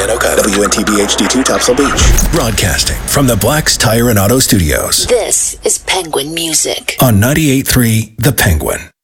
Anoka, WNTB HD2 Topsail Beach. Broadcasting from the Black's Tire and Auto Studios. This is Penguin Music On 98.3 The Penguin.